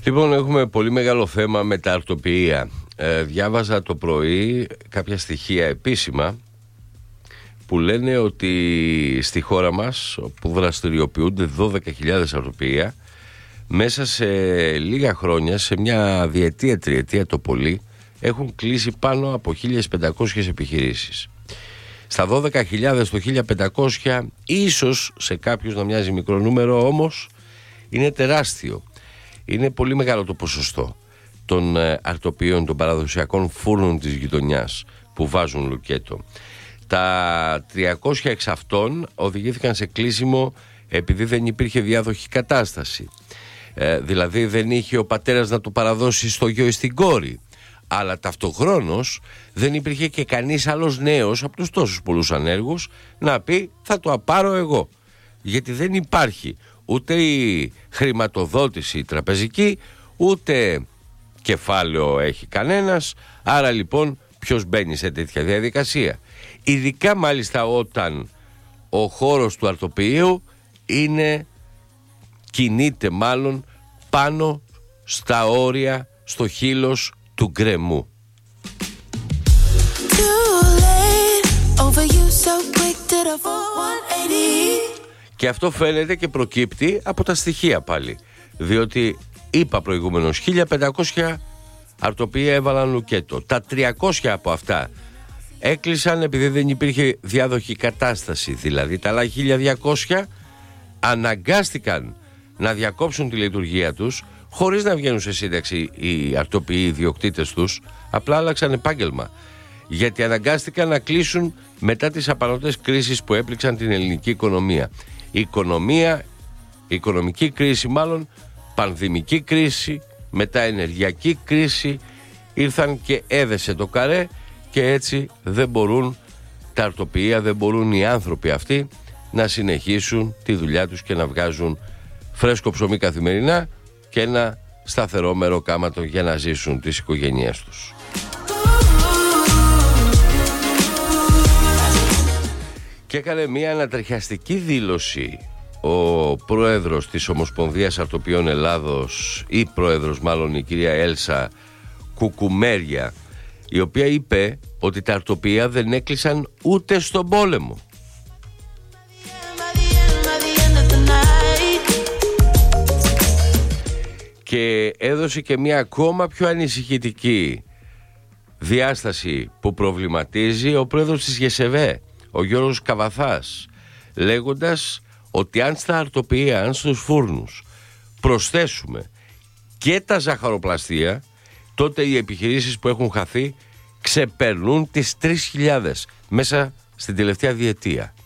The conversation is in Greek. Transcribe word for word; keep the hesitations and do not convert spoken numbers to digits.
Λοιπόν, έχουμε πολύ μεγάλο θέμα με τα αρτοποιεία. Ε, διάβαζα το πρωί κάποια στοιχεία επίσημα που λένε ότι στη χώρα μας, που δραστηριοποιούνται δώδεκα χιλιάδες αρτοποιεία, μέσα σε λίγα χρόνια, σε μια διετία, τριετία το πολύ, έχουν κλείσει πάνω από χίλιες πεντακόσιες επιχειρήσεις. Στα δώδεκα χιλιάδες το χίλια πεντακόσια, ίσως σε κάποιους να μοιάζει μικρό νούμερο, όμως είναι τεράστιο. Είναι πολύ μεγάλο το ποσοστό των αρτοποιείων, των παραδοσιακών φούρνων της γειτονιάς που βάζουν λουκέτο. Τα τριακόσια εξ αυτών οδηγήθηκαν σε κλείσιμο επειδή δεν υπήρχε διάδοχη κατάσταση. Ε, δηλαδή δεν είχε ο πατέρας να το παραδώσει στο γιο ή στην κόρη. Αλλά ταυτοχρόνως δεν υπήρχε και κανείς άλλος νέος από τους τόσους πολλούς ανέργους να πει θα το απάρω εγώ. Γιατί δεν υπάρχει ούτε η χρηματοδότηση τραπεζική, ούτε κεφάλαιο έχει κανένας. Άρα λοιπόν ποιος μπαίνει σε τέτοια διαδικασία? Ειδικά μάλιστα όταν ο χώρος του αρτοποιείου είναι, κινείται μάλλον πάνω στα όρια, στο χείλος του γκρεμού. Και αυτό φαίνεται και προκύπτει από τα στοιχεία πάλι. Διότι είπα προηγούμενος χίλια πεντακόσια αρτοποιεία έβαλαν λουκέτο. Τα τριακόσια από αυτά έκλεισαν επειδή δεν υπήρχε διάδοχη κατάσταση. Δηλαδή τα άλλα χίλια διακόσια αναγκάστηκαν να διακόψουν τη λειτουργία τους χωρίς να βγαίνουν σε σύνταξη οι αρτοποιοί, οι ιδιοκτήτες τους. Απλά άλλαξαν επάγγελμα. Γιατί αναγκάστηκαν να κλείσουν μετά τις απανωτές κρίσεις που έπληξαν την ελληνική οικονομία. Η οικονομία, η οικονομική κρίση μάλλον, πανδημική κρίση, μετά ενεργειακή κρίση, ήρθαν και έδεσε το καρέ και έτσι δεν μπορούν τα αρτοποιεία, δεν μπορούν οι άνθρωποι αυτοί να συνεχίσουν τη δουλειά τους και να βγάζουν φρέσκο ψωμί καθημερινά και ένα σταθερό μεροκάματο για να ζήσουν τις οικογένειές τους. Και έκανε μια ανατριχιαστική δήλωση ο πρόεδρος της Ομοσπονδίας Αρτοποιών Ελλάδος, ή πρόεδρος μάλλον, η κυρία Έλσα Κουκουμέρια, η οποία είπε ότι τα αρτοποιεία δεν έκλεισαν ούτε στον πόλεμο. Και έδωσε και μια ακόμα πιο ανησυχητική διάσταση που προβληματίζει ο πρόεδρος της ΓΕΣΕΒΕ, ο Γιώργος Καβαθάς, λέγοντας ότι αν στα αρτοποιεία, αν στους φούρνους προσθέσουμε και τα ζαχαροπλαστεία, τότε οι επιχειρήσεις που έχουν χαθεί ξεπερνούν τις τρεις χιλιάδες μέσα στην τελευταία διετία.